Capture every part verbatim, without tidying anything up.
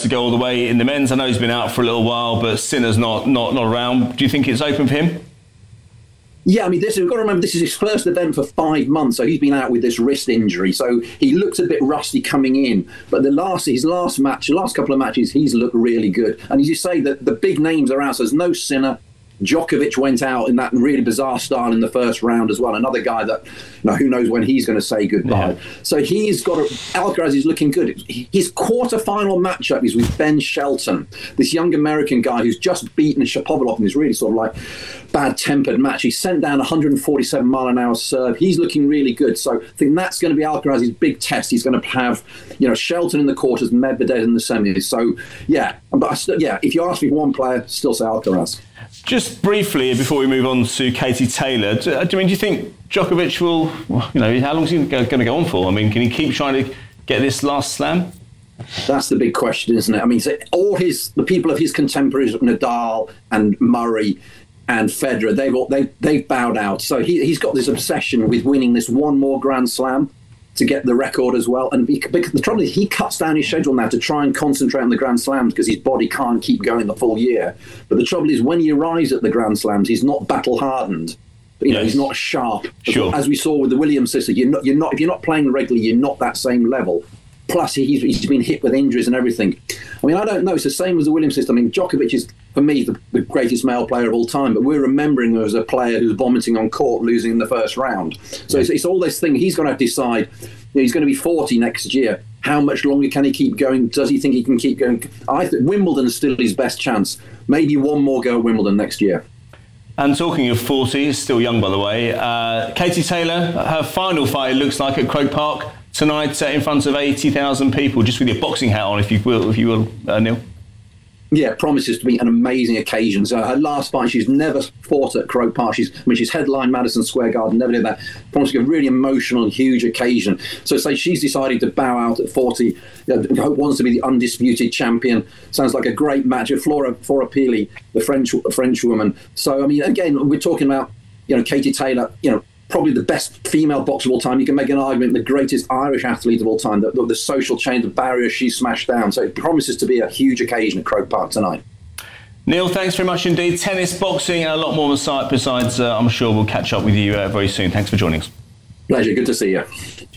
to go all the way in the men's? I know he's been out for a little while, but Sinner's not not not around. Do you think it's open for him? Yeah, I mean, this, we've got to remember this is his first event for five months, so he's been out with this wrist injury. So he looks a bit rusty coming in. But the last his last match, the last couple of matches, he's looked really good. And as you say, the, the big names are out. So there's no Sinner. Djokovic went out in that really bizarre style in the first round as well. Another guy that, you know, who knows when he's going to say goodbye. Yeah. So he's got a, Alcaraz is looking good. His quarter-final matchup is with Ben Shelton, this young American guy who's just beaten Shapovalov in this really sort of like bad-tempered match. He sent down one hundred forty-seven mile an hour serve. He's looking really good. So I think that's going to be Alcaraz's big test. He's going to have, you know, Shelton in the quarters, Medvedev in the semis. So yeah, but I still, yeah, if you ask me one player, still say Alcaraz. Just briefly, before we move on to Katie Taylor, do, I mean, do you think Djokovic will, well, you know, how long is he going to go on for? I mean, can he keep trying to get this last slam? That's the big question, isn't it? I mean, so all his, the people of his contemporaries, Nadal and Murray and Federer, they've all, they've, they've bowed out. So he, he's got this obsession with winning this one more Grand Slam to get the record as well. And because the trouble is he cuts down his schedule now to try and concentrate on the Grand Slams because his body can't keep going the full year. But the trouble is when he arrives at the Grand Slams, he's not battle hardened. You know, yes. He's not sharp. Sure. As we saw with the Williams sister, you're not, you're not, if you're not playing regularly, you're not that same level. Plus, he's, he's been hit with injuries and everything. I mean, I don't know. It's the same as the Williams system. I mean, Djokovic is, for me, the, the greatest male player of all time. But we're remembering him as a player who's vomiting on court, losing in the first round. So yeah. it's, it's all this thing. He's going to have to decide. You know, he's going to be forty next year. How much longer can he keep going? Does he think he can keep going? I think Wimbledon's still his best chance. Maybe one more go at Wimbledon next year. And talking of forty, still young, by the way, uh, Katie Taylor, her final fight, looks like at Croke Park tonight uh, in front of eighty thousand people, just with your boxing hat on, if you will, if you will, uh, Neil. Yeah, promises to be an amazing occasion. So her last fight, she's never fought at Croke Park. She's, I mean, she's headlined Madison Square Garden, never did that. Promising a really emotional, huge occasion. So say she's decided to bow out at forty. You know, wants to be the undisputed champion. Sounds like a great match with Flora Flora Pili, the French French woman. So I mean, again, we're talking about, you know, Katie Taylor, you know, probably the best female boxer of all time. You can make an argument the greatest Irish athlete of all time, the, the, the social chain, the barriers she smashed down. So it promises to be a huge occasion at Croke Park tonight. Neil, thanks very much indeed. Tennis, boxing and a lot more on the site besides. Uh, I'm sure we'll catch up with you uh, very soon. Thanks for joining us. Pleasure, good to see you.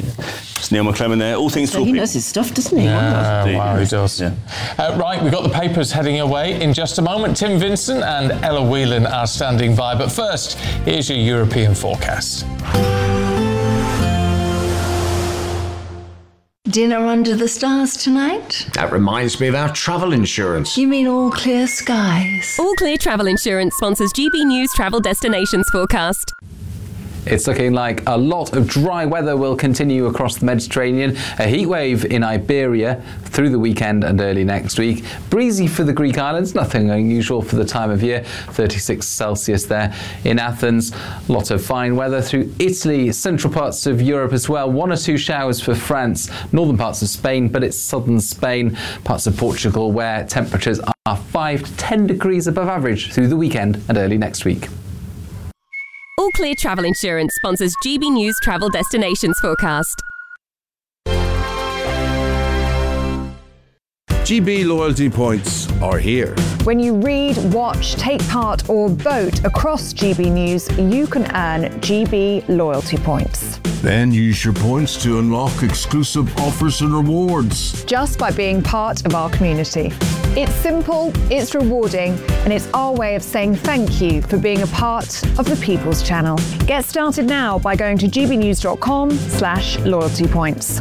It's Neil McClellan there. All things so talking. He knows his stuff, doesn't he? Yeah, wow, he does. Yeah. Uh, right, we've got the papers heading away in just a moment. Tim Vincent and Ella Whelan are standing by. But first, here's your European forecast. Dinner under the stars tonight? That reminds me of our travel insurance. You mean All Clear Skies? All Clear Travel Insurance sponsors G B News Travel Destinations Forecast. It's looking like a lot of dry weather will continue across the Mediterranean. A heat wave in Iberia through the weekend and early next week. Breezy for the Greek islands, nothing unusual for the time of year. thirty-six Celsius there in Athens. A lot of fine weather through Italy, central parts of Europe as well. One or two showers for France, northern parts of Spain, but it's southern Spain, parts of Portugal where temperatures are five to ten degrees above average through the weekend and early next week. All Clear Travel Insurance sponsors G B News Travel Destinations Forecast. G B loyalty points are here. When you read, watch, take part or vote across G B News, you can earn G B loyalty points. Then use your points to unlock exclusive offers and rewards. Just by being part of our community. It's simple, it's rewarding, and it's our way of saying thank you for being a part of the People's Channel. Get started now by going to gbnews.com slash loyalty points.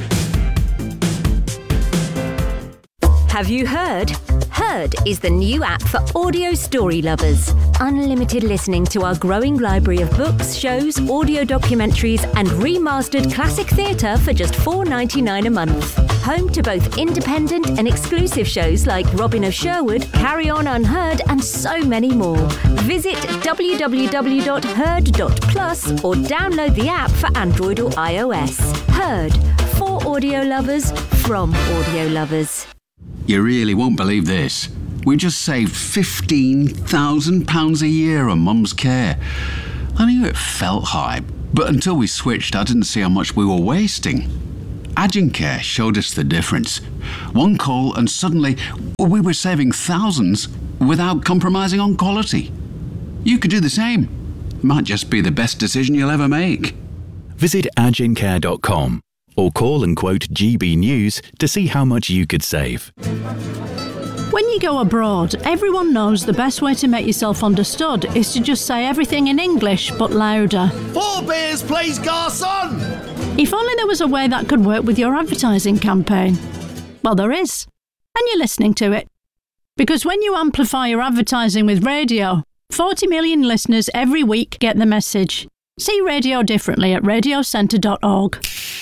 Have you heard? Heard is the new app for audio story lovers. Unlimited listening to our growing library of books, shows, audio documentaries and remastered classic theatre for just four dollars ninety-nine a month. Home to both independent and exclusive shows like Robin of Sherwood, Carry On Unheard and so many more. Visit w w w dot heard dot plus or download the app for Android or iOS. Heard, for audio lovers, from audio lovers. You really won't believe this. We just saved fifteen thousand pounds a year on Mum's care. I knew it felt high, but until we switched, I didn't see how much we were wasting. Agincare showed us the difference. One call and suddenly we were saving thousands without compromising on quality. You could do the same. Might just be the best decision you'll ever make. Visit agincare dot com or call and quote G B News to see how much you could save. When you go abroad, everyone knows the best way to make yourself understood is to just say everything in English, but louder. Four beers, please, garçon! If only there was a way that could work with your advertising campaign. Well, there is. And you're listening to it. Because when you amplify your advertising with radio, forty million listeners every week get the message. See radio differently at radio centre dot org.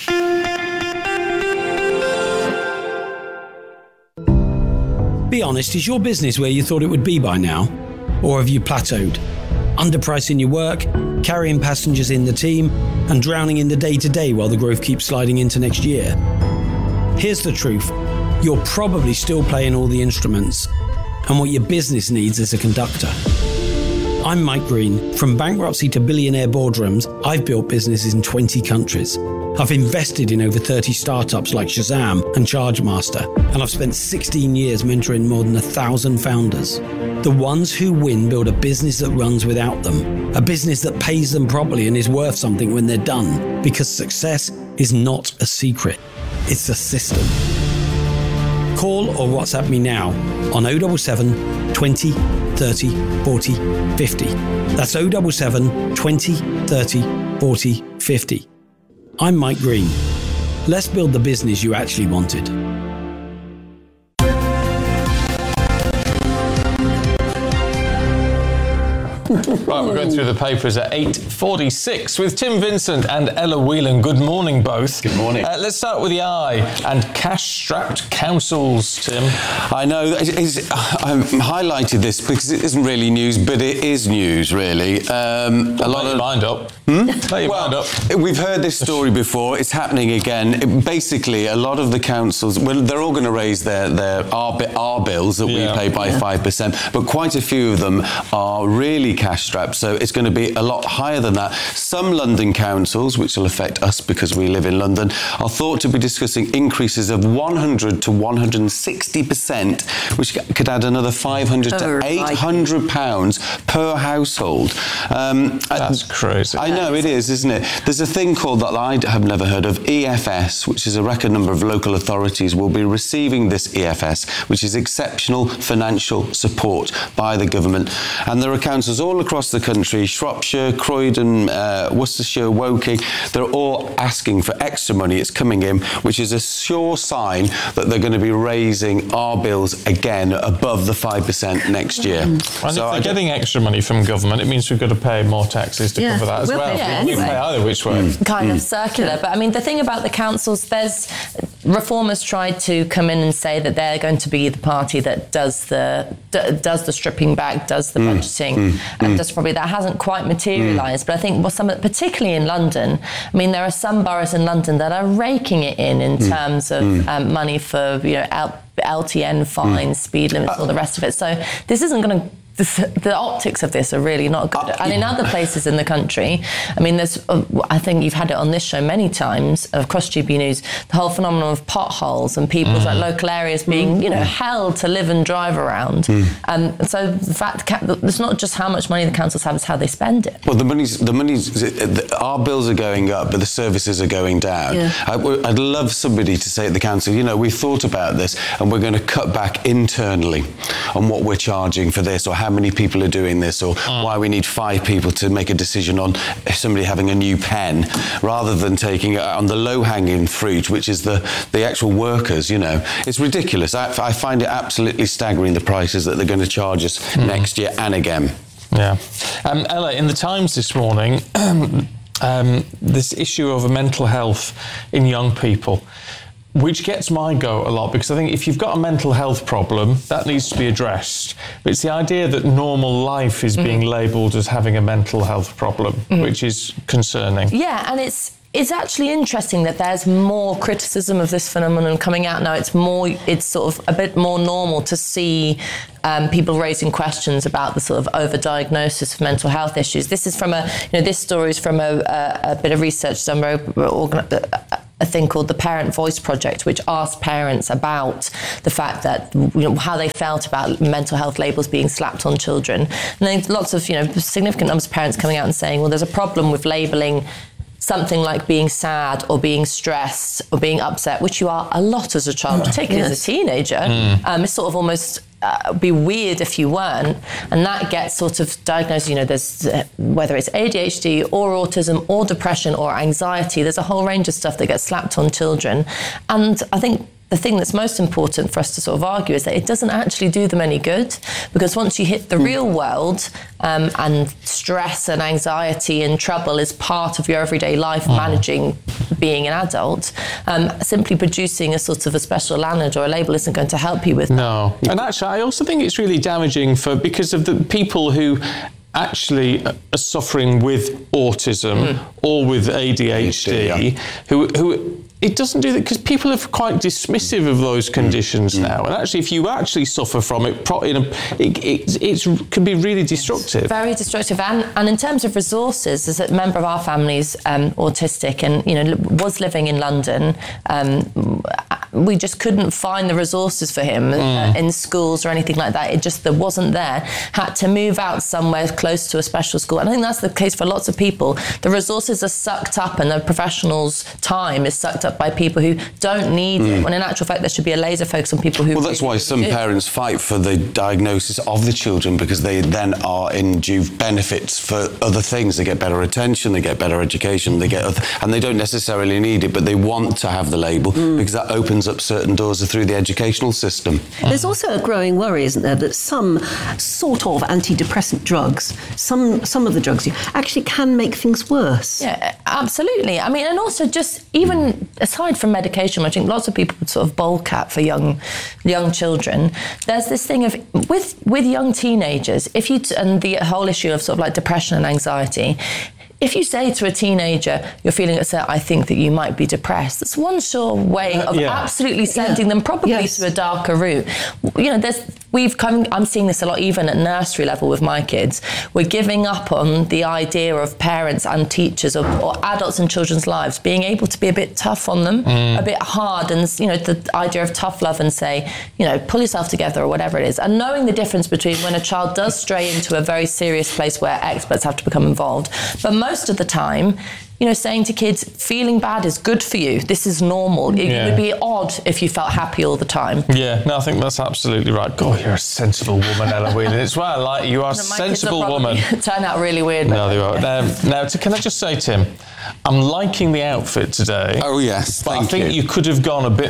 Be honest, is your business where you thought it would be by now? Or have you plateaued? Underpricing your work, carrying passengers in the team, and drowning in the day-to-day while the growth keeps sliding into next year? Here's the truth. You're probably still playing all the instruments, and what your business needs is a conductor. I'm Mike Green. From bankruptcy to billionaire boardrooms, I've built businesses in twenty countries. I've invested in over thirty startups like Shazam and Chargemaster, and I've spent sixteen years mentoring more than a thousand founders. The ones who win build a business that runs without them, a business that pays them properly and is worth something when they're done, because success is not a secret, it's a system. Call or WhatsApp me now on oh seven seven, twenty, thirty, forty, fifty. That's oh seven seven, twenty, thirty, forty, fifty. I'm Mike Green. Let's build the business you actually wanted. Right, we're going through the papers at eight forty-six with Tim Vincent and Ella Whelan. Good morning, both. Good morning. Uh, let's start with the I and cash-strapped councils, Tim. I know. It's, it's, I've highlighted this because it isn't really news, but it is news, really. Um, a lot Lay of your mind up. Hmm? Lay your well, mind up. We've heard this story before. It's happening again. It, basically, a lot of the councils, well, they're all going to raise their their our, our bills that Yeah. we pay by five percent, but quite a few of them are really cash-strapped. So it's going to be a lot higher than that. Some London councils, which will affect us because we live in London, are thought to be discussing increases of one hundred to one hundred sixty percent, which could add another five hundred Oh, to eight hundred pounds per household. Um, That's crazy. I know it is, isn't it? There's a thing called that I have never heard of, E F S, which is a record number of local authorities will be receiving this E F S, which is exceptional financial support by the government. And there are councils all across the country, Shropshire, Croydon, uh, Worcestershire, Woking, they're all asking for extra money. It's coming in, which is a sure sign that they're going to be raising our bills again above the five percent next year. And So if I they're don't- getting extra money from government, it means we've got to pay more taxes to Yeah. cover that as We'll well. pay it We anyway. pay either which way. Kind Mm. of circular. But I mean, the thing about the councils, there's reformers tried to come in and say that they're going to be the party that does the d- does the stripping back, does the Mm. budgeting, Mm. and Mm. does probably that hasn't quite materialised. But I think well, some, particularly in London, I mean, there are some boroughs in London that are raking it in in Mm. terms of Mm. um, money for you know L- L T N fines, speed limits, all the rest of it. So this isn't going to. The, the optics of this are really not good. Uh, and in other places in the country, I mean, there's, uh, I think you've had it on this show many times, across G B News, the whole phenomenon of potholes and people's Mm. like local areas being, you know, hell to live and drive around. Mm. Um, and so the fact, it's not just how much money the councils have, it's how they spend it. Well, the money's, the money's, our bills are going up, but the services are going down. Yeah. I, I'd love somebody to say at the council, you know, we've thought about this and we're going to cut back internally on what we're charging for this, or how many people are doing this, or why we need five people to make a decision on somebody having a new pen, rather than taking it on the low-hanging fruit, which is the, the actual workers, you know. It's ridiculous. I, I find it absolutely staggering, the prices that they're going to charge us Mm. next year and again. Yeah. Um, Ella, in the Times this morning, um, this issue of mental health in young people, which gets my goat a lot, because I think if you've got a mental health problem, that needs to be addressed. But it's the idea that normal life is being Mm-hmm. labelled as having a mental health problem, Mhm. which is concerning. Yeah, and it's it's actually interesting that there's more criticism of this phenomenon coming out now. It's more, it's sort of a bit more normal to see um, people raising questions about the sort of overdiagnosis of mental health issues. This is from a, you know, this story is from a, a, a bit of research done by a, a thing called the Parent Voice Project, which asked parents about the fact that, you know, how they felt about mental health labels being slapped on children. And then lots of, you know, significant numbers of parents coming out and saying, well, there's a problem with labelling something like being sad or being stressed or being upset, which you are a lot as a child, particularly yes. as a teenager. Mm. Um, it's sort of almost uh, be weird if you weren't. And that gets sort of diagnosed, you know, there's uh, whether it's A D H D or autism or depression or anxiety, there's a whole range of stuff that gets slapped on children. And I think the thing that's most important for us to sort of argue is that it doesn't actually do them any good, because once you hit the mm. real world um, and stress and anxiety and trouble is part of your everyday life, mm. managing being an adult, um, simply producing a sort of a special language or a label isn't going to help you with that. No. And actually, I also think it's really damaging for because of the people who actually are suffering with autism mm. or with A D H D, yeah. who who it doesn't do that, because people are quite dismissive of those conditions mm. now. And actually, if you actually suffer from it, in a, it, it it's, can be really destructive. Very destructive. And, and in terms of resources, as a member of our family's um, autistic and, you know, was living in London, um, we just couldn't find the resources for him mm. uh, in schools or anything like that. It just, there wasn't there. Had to move out somewhere close to a special school. And I think that's the case for lots of people. The resources are sucked up and the professionals' time is sucked up by people who don't need mm. it, when in actual fact there should be a laser focus on people who well that's really why some do. Parents fight for the diagnosis of the children, because they then are in due benefits for other things. They get better attention, they get better education, they get other, and they don't necessarily need it, but they want to have the label mm. because that opens up certain doors through the educational system. There's also a growing worry, isn't there, that some sort of antidepressant drugs, some some of the drugs actually can make things worse. Yeah, absolutely. I mean, and also just even aside from medication, I think lots of people would sort of bulk at for young young children. There's this thing of with with young teenagers, if you t- and the whole issue of sort of like depression and anxiety. If you say to a teenager, you're feeling upset, I think that you might be depressed, that's one sure way of yeah. absolutely sending yeah. them probably yes. to a darker route. You know, there's, we've come, I'm seeing this a lot even at nursery level with my kids. We're giving up on the idea of parents and teachers or, or adults in children's lives being able to be a bit tough on them, mm. a bit hard, and, you know, the idea of tough love and say, you know, pull yourself together or whatever it is. And knowing the difference between when a child does stray into a very serious place where experts have to become involved, but most of the time, you know, saying to kids, feeling bad is good for you. This is normal. It yeah. would be odd if you felt happy all the time. Yeah, no, I think that's absolutely right. God, you're a sensible woman, Ella Whelan. It's why I like you. You are a sensible woman. Turn out really weird. No, they are. Um, now, to, can I just say, Tim, I'm liking the outfit today. Oh yes, but thank I think you. you could have gone a bit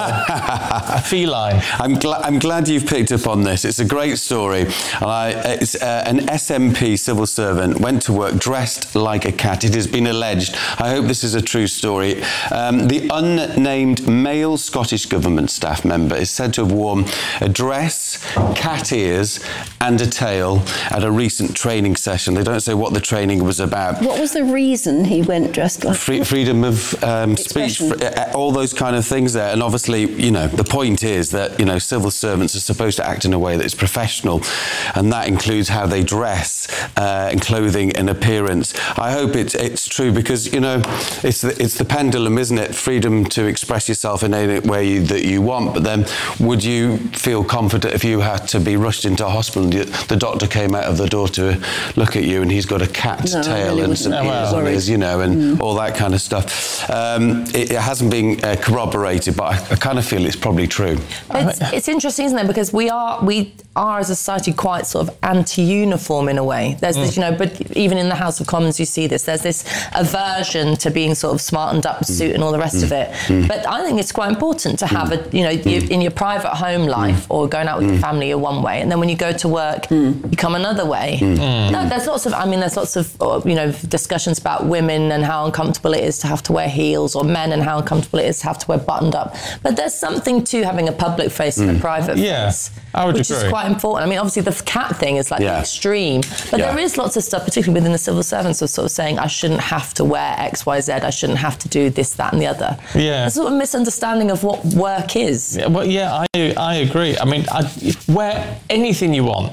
more feline. I'm glad. I'm glad you've picked up on this. It's a great story. And I, it's uh, an S M P civil servant went to work dressed like a cat. It has been alleged. I hope this is a true story. Um, the unnamed male Scottish Government staff member is said to have worn a dress, cat ears, and a tail at a recent training session. They don't say what the training was about. What was the reason he went dressed like Free, freedom of um, speech, fr- all those kind of things there. And obviously, you know, the point is that, you know, civil servants are supposed to act in a way that is professional, and that includes how they dress, uh, and clothing and appearance. I hope it's it's true, because, you know, it's the, it's the pendulum, isn't it? Freedom to express yourself in any way you, that you want, but then would you feel confident if you had to be rushed into a hospital and the doctor came out of the door to look at you and he's got a cat's no, tail really and some no, ears well, on his, you know, and Mm. all that kind of stuff. Um, it, it hasn't been uh, corroborated, but I, I kind of feel it's probably true. It's, it's interesting, isn't it? Because we are we are as a society quite sort of anti-uniform in a way. There's mm. this, you know, but even in the House of Commons you see this. There's this aversion to being sort of smartened up suit mm. and all the rest mm. of it. Mm. But I think it's quite important to have a, you know, you, in your private home life mm. or going out with mm. your family, you're one way, and then when you go to work, mm. you come another way. Mm. No, there's lots of, I mean, there's lots of, you know, discussions about women and how uncomfortable it is to have to wear heels, or men and how uncomfortable it is to have to wear buttoned up. But there's something to having a public face mm. and a private yeah, face, I would which agree. is quite important. I mean, obviously the cat thing is like yeah. the extreme, but yeah. there is lots of stuff, particularly within the civil servants, of sort of saying I shouldn't have to wear X, Y, Z, I shouldn't have to do this, that and the other. Yeah. It's a sort of misunderstanding of what work is. Yeah, well, yeah, I I agree. I mean, I, wear anything you want.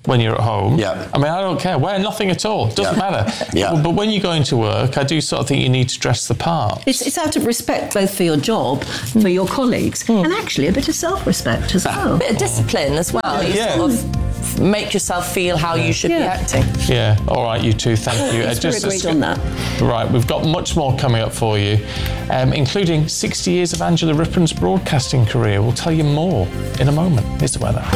when you're at home. Yeah. I mean, I don't care. Wear nothing at all. It doesn't Yeah. matter. Yeah. But, but when you go into work, I do sort of think you need to dress the part. It's, it's out of respect both for your job, for your colleagues, and actually a bit of self-respect as well. A bit of discipline as well. You Yeah. sort of make yourself feel how you should be acting. Yeah, all right, you two, thank you. Yes, we're agreed on that. Right, we've got much more coming up for you, um, including sixty years of Angela Rippon's broadcasting career. We'll tell you more in a moment. Here's the weather.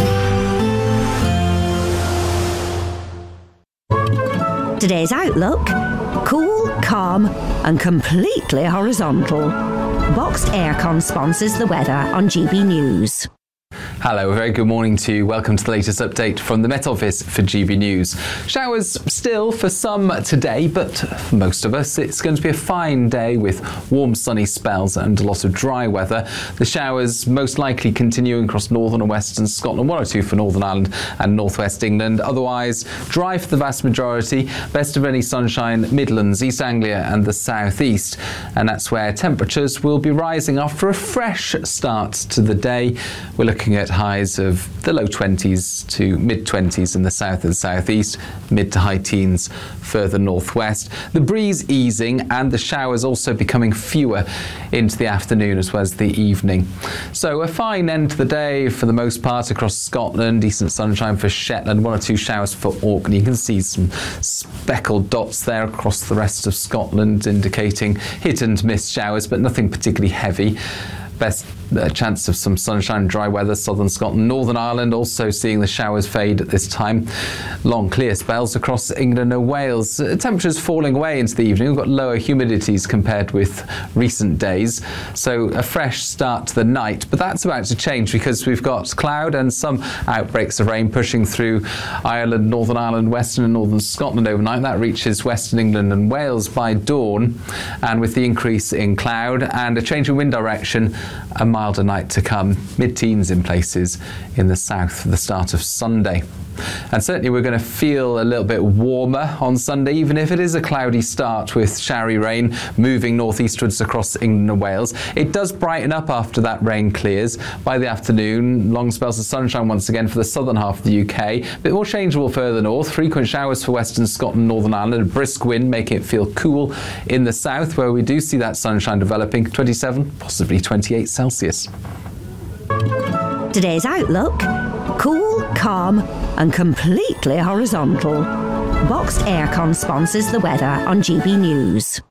Today's outlook: cool, calm, and completely horizontal. Boxed Aircon sponsors the weather on G B News. Hello, a very good morning to you. Welcome to the latest update from the Met Office for G B News. Showers still for some today, but for most of us it's going to be a fine day with warm sunny spells and a lot of dry weather. The showers most likely continuing across northern and western Scotland, one or two for Northern Ireland and northwest England. Otherwise dry for the vast majority. Best of any sunshine, Midlands, East Anglia and the southeast. And that's where temperatures will be rising after a fresh start to the day. We're looking at highs of the low twenties to mid twenties in the south and southeast, mid to high teens further northwest. The breeze easing and the showers also becoming fewer into the afternoon as well as the evening. So a fine end to the day for the most part across Scotland. Decent sunshine for Shetland, one or two showers for Orkney. You can see some speckled dots there across the rest of Scotland indicating hit and miss showers, but nothing particularly heavy. Best uh, chance of some sunshine and dry weather, southern Scotland, Northern Ireland also seeing the showers fade at this time. Long clear spells across England and Wales. Uh, temperatures falling away into the evening. We've got lower humidities compared with recent days. So a fresh start to the night, but that's about to change because we've got cloud and some outbreaks of rain pushing through Ireland, Northern Ireland, Western and Northern Scotland overnight. That reaches Western England and Wales by dawn. And with the increase in cloud and a change in wind direction, a milder night to come, mid-teens in places in the south for the start of Sunday. And certainly we're going to feel a little bit warmer on Sunday, even if it is a cloudy start with showery rain moving northeastwards across England and Wales. It does brighten up after that rain clears. By the afternoon, long spells of sunshine once again for the southern half of the U K. A bit more changeable further north. Frequent showers for western Scotland, Northern Ireland. A brisk wind making it feel cool in the south, where we do see that sunshine developing. twenty-seven, possibly twenty-eight Celsius. Today's outlook: cool, calm, and completely horizontal. Boxed Aircon sponsors the weather on G B News.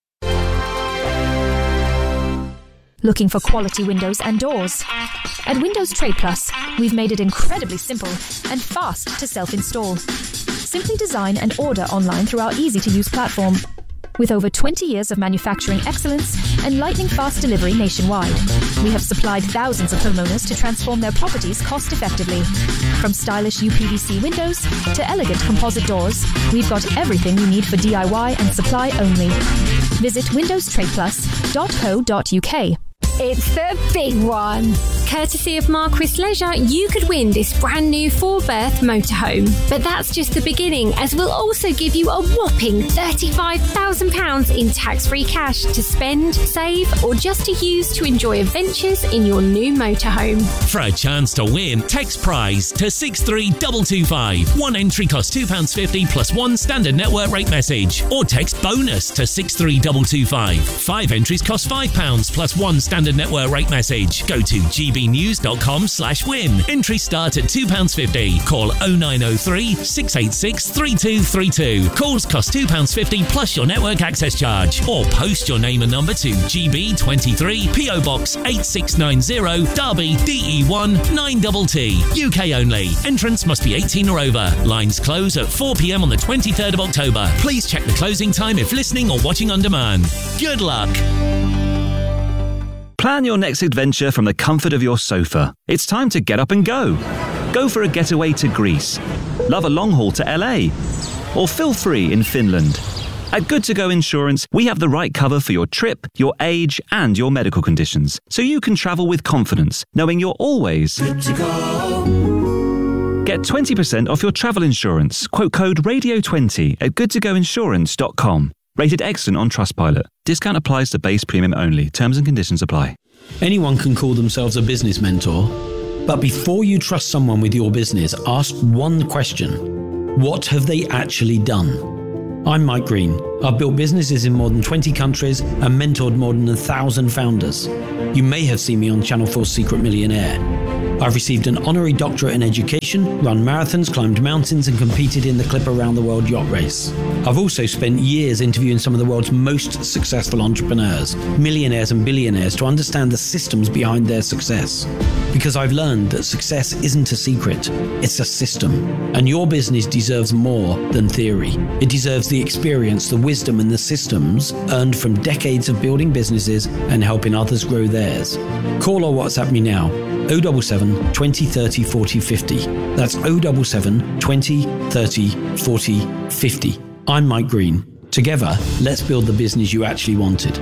Looking for quality windows and doors? At Windows Trade Plus, we've made it incredibly simple and fast to self-install. Simply design and order online through our easy-to-use platform. With over twenty years of manufacturing excellence and lightning-fast delivery nationwide, we have supplied thousands of homeowners to transform their properties cost-effectively. From stylish U P V C windows to elegant composite doors, we've got everything you need for D I Y and supply only. Visit windows trade plus dot co dot U K. It's the big one. Courtesy of Marquis Leisure, you could win this brand new four-berth motorhome. But that's just the beginning, as we'll also give you a whopping thirty-five thousand pounds in tax-free cash to spend, save, or just to use to enjoy adventures in your new motorhome. For a chance to win, text prize to six three two two five. One entry costs two pounds fifty plus one standard network rate message. Or text bonus to six three two two five. Five entries cost five pounds plus one standard network rate message. Go to gbnews.com slash win. Entries start at two pounds fifty. Call oh nine oh three, six eight six, three two three two. Calls cost two pounds fifty plus your network access charge. Or post your name and number to G B twenty-three, P O Box eight six nine zero, Derby, D E one nine T T. U K only. Entrance must be eighteen or over. Lines close at four p.m. on the twenty-third of October. Please check the closing time if listening or watching on demand. Good luck. Plan your next adventure from the comfort of your sofa. It's time to get up and go. Go for a getaway to Greece. Love a long haul to L A. Or feel free in Finland. At Good To Go Insurance, we have the right cover for your trip, your age, and your medical conditions, so you can travel with confidence, knowing you're always good to go. Get twenty percent off your travel insurance. Quote code radio twenty at good to go insurance dot com. Rated excellent on Trustpilot. Discount applies to base premium only. Terms and conditions apply. Anyone can call themselves a business mentor, But before you trust someone with your business, ask one question. What have they actually done? I'm Mike Green. I've built businesses in more than twenty countries and mentored more than a thousand founders. You may have seen me on Channel four's Secret Millionaire. I've received an honorary doctorate in education, run marathons, climbed mountains, and competed in the Clip Around the World yacht race. I've also spent years interviewing some of the world's most successful entrepreneurs, millionaires and billionaires, to understand the systems behind their success. Because I've learned that success isn't a secret, it's a system. And your business deserves more than theory. It deserves the experience, the wisdom, and the systems earned from decades of building businesses and helping others grow theirs. Call or WhatsApp me now. oh seven seven, twenty, thirty, forty, fifty. That's oh seven seven, twenty, thirty, forty, fifty. I'm Mike Green. Together, let's build the business you actually wanted.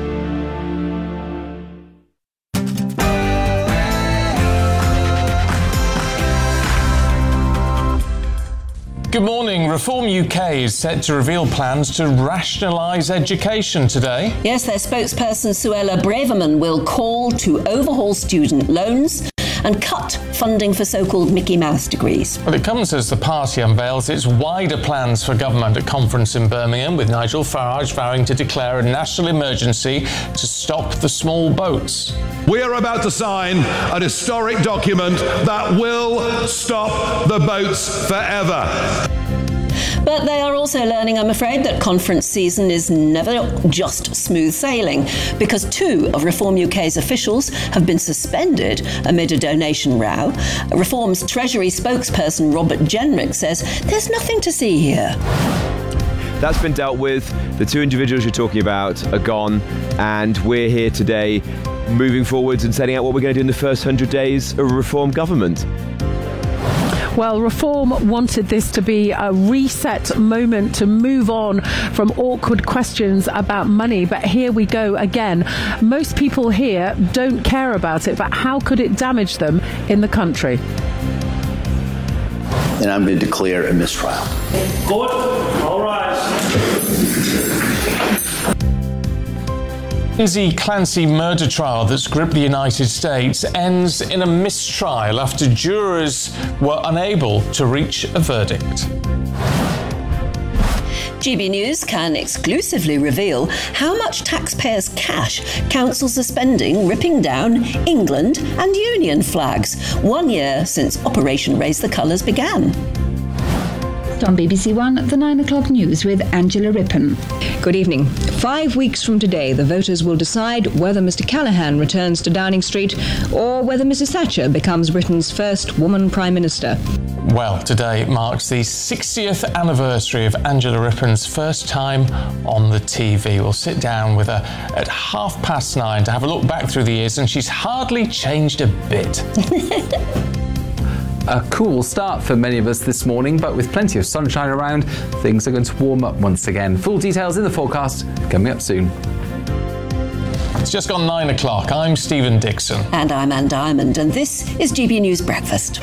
Good morning. Reform U K is set to reveal plans to rationalise education today. Yes, their spokesperson Suella Braverman will call to overhaul student loans and cut funding for so-called Mickey Mouse degrees. Well, it comes as the party unveils its wider plans for government at conference in Birmingham, with Nigel Farage vowing to declare a national emergency to stop the small boats. We are about to sign an historic document that will stop the boats forever. But they are also learning, I'm afraid, that conference season is never just smooth sailing, because two of Reform U K's officials have been suspended amid a donation row. Reform's Treasury spokesperson Robert Jenrick says there's nothing to see here. That's been dealt with. The two individuals you're talking about are gone, and we're here today moving forwards and setting out what we're going to do in the first hundred days of a Reform government. Well, Reform wanted this to be a reset moment to move on from awkward questions about money. But here we go again. Most people here don't care about it, but how could it damage them in the country? And I'm going to declare a mistrial. Good. All right. The Clancy murder trial that's gripped the United States ends in a mistrial after jurors were unable to reach a verdict. G B News can exclusively reveal how much taxpayers' cash councils are spending ripping down England and Union flags, one year since Operation Raise the Colours began. On B B C One, the nine o'clock news with Angela Rippon. Good evening. Five weeks from today, the voters will decide whether Mr Callaghan returns to Downing Street or whether Missus Thatcher becomes Britain's first woman Prime Minister. Well, today marks the sixtieth anniversary of Angela Rippon's first time on the T V. We'll sit down with her at half past nine to have a look back through the years, and she's hardly changed a bit. A cool start for many of us this morning, but with plenty of sunshine around, things are going to warm up once again. Full details in the forecast coming up soon. It's just gone nine o'clock. I'm Stephen Dixon. And I'm Ann Diamond, and this is G B News Breakfast.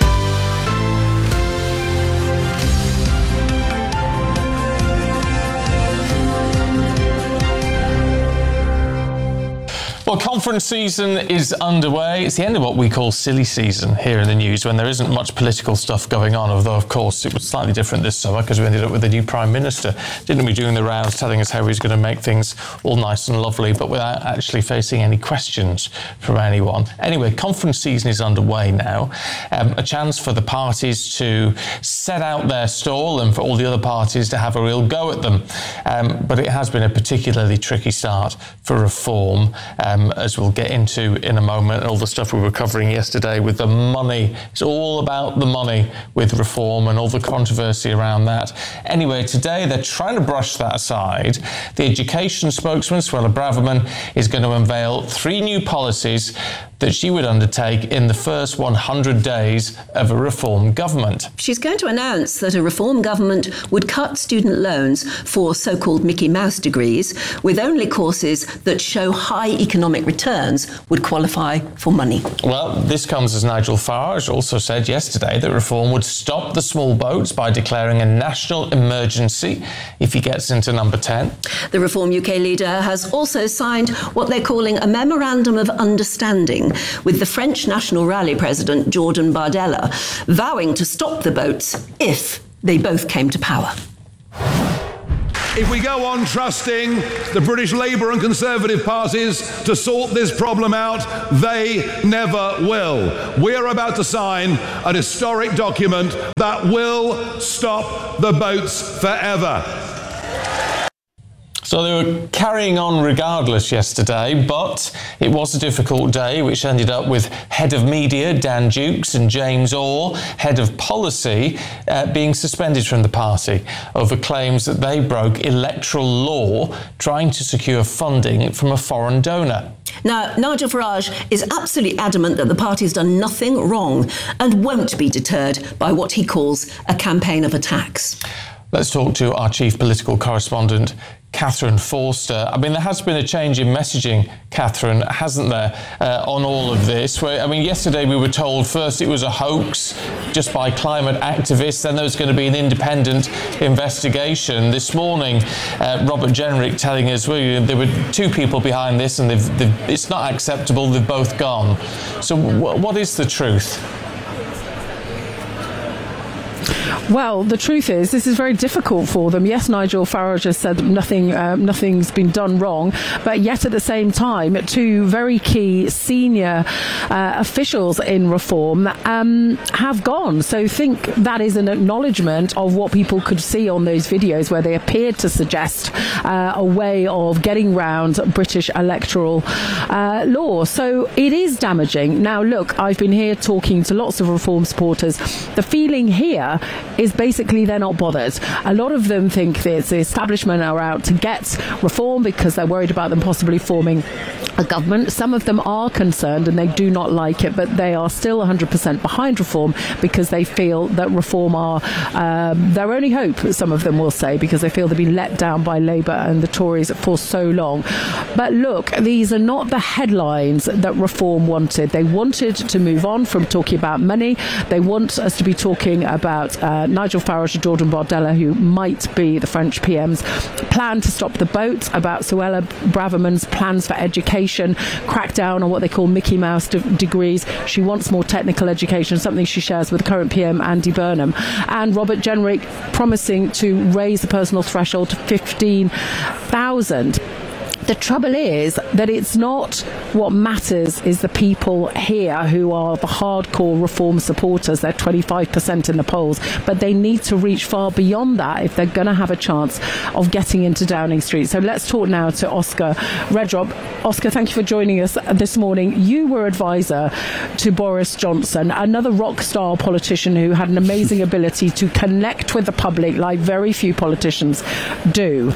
Well, conference season is underway. It's the end of what we call silly season here in the news, when there isn't much political stuff going on, although, of course, it was slightly different this summer because we ended up with a new Prime Minister, didn't we, doing the rounds, telling us how he was going to make things all nice and lovely, but without actually facing any questions from anyone. Anyway, conference season is underway now. Um, a chance for the parties to set out their stall and for all the other parties to have a real go at them. Um, but it has been a particularly tricky start for Reform. Um, Um, as we'll get into in a moment, and all the stuff we were covering yesterday with the money. It's all about the money with Reform and all the controversy around that. Anyway, today they're trying to brush that aside. The education spokesman, Suella Braverman, is going to unveil three new policies that she would undertake in the first one hundred days of a Reform government. She's going to announce that a Reform government would cut student loans for so-called Mickey Mouse degrees, with only courses that show high economic returns would qualify for money. Well, this comes as Nigel Farage also said yesterday that Reform would stop the small boats by declaring a national emergency if he gets into number ten. The Reform U K leader has also signed what they're calling a Memorandum of Understanding meeting with the French National Rally president, Jordan Bardella, vowing to stop the boats if they both came to power. If we go on trusting the British Labour and Conservative parties to sort this problem out, they never will. We're about to sign an historic document that will stop the boats forever. So they were carrying on regardless yesterday, but it was a difficult day, which ended up with Head of Media, Dan Dukes, and James Orr, Head of Policy, uh, being suspended from the party over claims that they broke electoral law trying to secure funding from a foreign donor. Now, Nigel Farage is absolutely adamant that the party has done nothing wrong and won't be deterred by what he calls a campaign of attacks. Let's talk to our chief political correspondent, Catherine Forster. I mean, there has been a change in messaging, Catherine, hasn't there, uh, on all of this? Where, I mean, yesterday we were told first it was a hoax just by climate activists, then there was going to be an independent investigation. This morning, uh, Robert Jenrick telling us well, there were two people behind this and they've, they've, it's not acceptable, they've both gone. So w- what is the truth? Well, the truth is, this is very difficult for them. Yes, Nigel Farage has said nothing, uh, nothing's been done wrong, but yet at the same time, two very key senior uh, officials in Reform um, have gone. So think that is an acknowledgement of what people could see on those videos where they appeared to suggest uh, a way of getting round British electoral uh, law. So it is damaging. Now, look, I've been here talking to lots of Reform supporters. The feeling here is basically they're not bothered. A lot of them think that the establishment are out to get Reform because they're worried about them possibly forming a government. Some of them are concerned and they do not like it, but they are still one hundred percent behind Reform because they feel that Reform are um, their only hope, some of them will say, because they feel they've been let down by Labour and the Tories for so long. But look, these are not the headlines that Reform wanted. They wanted to move on from talking about money. They want us to be talking about uh, Nigel Farage and Jordan Bardella, who might be the French P M's plan to stop the boat, about Suella Braverman's plans for education, crack down on what they call Mickey Mouse de- degrees. She wants more technical education, something she shares with current P M Andy Burnham. And Robert Jenrick promising to raise the personal threshold to fifteen thousand. The trouble is that it's not what matters is the people here who are the hardcore Reform supporters. They're twenty-five percent in the polls, but they need to reach far beyond that if they're going to have a chance of getting into Downing Street. So let's talk now to Oscar Redrop. Oscar, thank you for joining us this morning. You were advisor to Boris Johnson, another rock star politician who had an amazing ability to connect with the public like very few politicians do.